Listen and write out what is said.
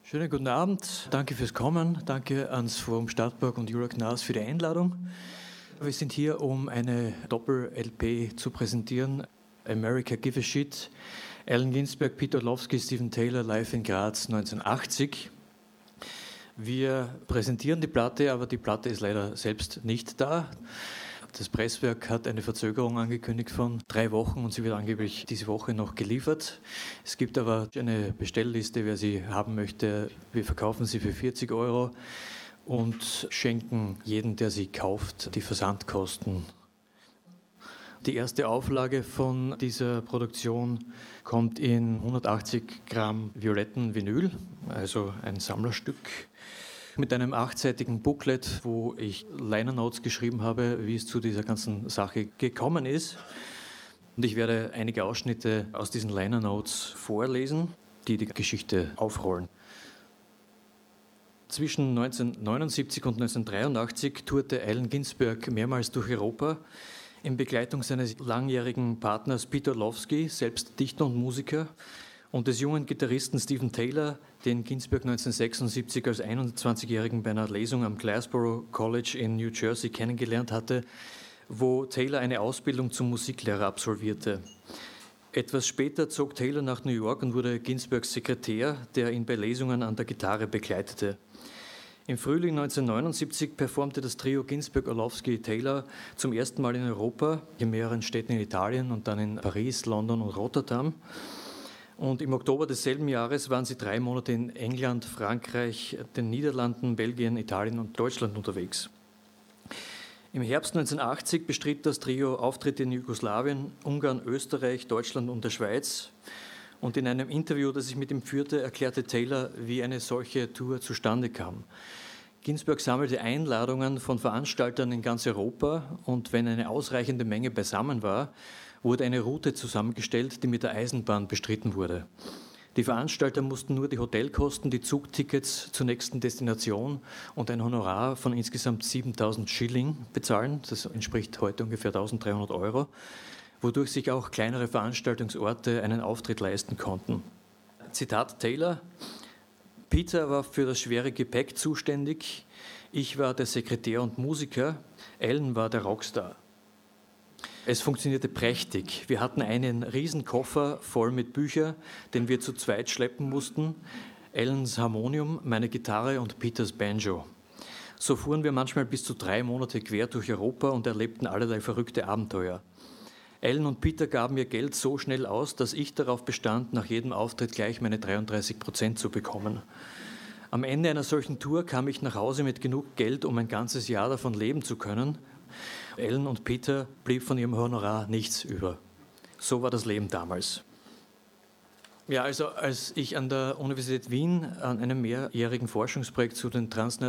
Schönen guten Abend, danke fürs Kommen, danke ans Forum Stadtpark und Eurognas für die Einladung. Wir sind hier, um eine Doppel-LP zu präsentieren, America Give a Shit, Allen Ginsberg, Peter Orlowski, Steven Taylor, live in Graz 1980. Wir präsentieren die Platte, aber die Platte ist leider selbst nicht da. Das Presswerk hat eine Verzögerung angekündigt von 3 Wochen und sie wird angeblich diese Woche noch geliefert. Es gibt aber eine Bestellliste, wer sie haben möchte. Wir verkaufen sie für 40 € und schenken jedem, der sie kauft, die Versandkosten. Die erste Auflage von dieser Produktion kommt in 180 Gramm violetten Vinyl, also ein Sammlerstück, mit einem 8-seitigen Booklet, wo ich Liner Notes geschrieben habe, wie es zu dieser ganzen Sache gekommen ist. Und ich werde einige Ausschnitte aus diesen Liner Notes vorlesen, die die Geschichte aufrollen. Zwischen 1979 und 1983 tourte Allen Ginsberg mehrmals durch Europa in Begleitung seines langjährigen Partners Peter Orlowski, selbst Dichter und Musiker, und des jungen Gitarristen Steven Taylor, den Ginsberg 1976 als 21-Jährigen bei einer Lesung am Glassboro College in New Jersey kennengelernt hatte, wo Taylor eine Ausbildung zum Musiklehrer absolvierte. Etwas später zog Taylor nach New York und wurde Ginsbergs Sekretär, der ihn bei Lesungen an der Gitarre begleitete. Im Frühling 1979 performte das Trio Ginsberg, Orlowski, Taylor zum ersten Mal in Europa, in mehreren Städten in Italien und dann in Paris, London und Rotterdam. Und im Oktober desselben Jahres waren sie 3 Monate in England, Frankreich, den Niederlanden, Belgien, Italien und Deutschland unterwegs. Im Herbst 1980 bestritt das Trio Auftritte in Jugoslawien, Ungarn, Österreich, Deutschland und der Schweiz. Und in einem Interview, das ich mit ihm führte, erklärte Taylor, wie eine solche Tour zustande kam. Ginsberg sammelte Einladungen von Veranstaltern in ganz Europa und wenn eine ausreichende Menge beisammen war, wurde eine Route zusammengestellt, die mit der Eisenbahn bestritten wurde. Die Veranstalter mussten nur die Hotelkosten, die Zugtickets zur nächsten Destination und ein Honorar von insgesamt 7.000 Schilling bezahlen. Das entspricht heute ungefähr 1.300 €, wodurch sich auch kleinere Veranstaltungsorte einen Auftritt leisten konnten. Zitat Taylor: Peter war für das schwere Gepäck zuständig, ich war der Sekretär und Musiker, Allen war der Rockstar. Es funktionierte prächtig. Wir hatten einen riesen Koffer voll mit Büchern, den wir zu zweit schleppen mussten. Allens Harmonium, meine Gitarre und Peters Banjo. So fuhren wir manchmal bis zu 3 Monate quer durch Europa und erlebten allerlei verrückte Abenteuer. Allen und Peter gaben mir Geld so schnell aus, dass ich darauf bestand, nach jedem Auftritt gleich meine 33% zu bekommen. Am Ende einer solchen Tour kam ich nach Hause mit genug Geld, um ein ganzes Jahr davon leben zu können. Allen und Peter blieb von ihrem Honorar nichts über. So war das Leben damals. Ja, also als ich an der Universität Wien an einem mehrjährigen Forschungsprojekt zu den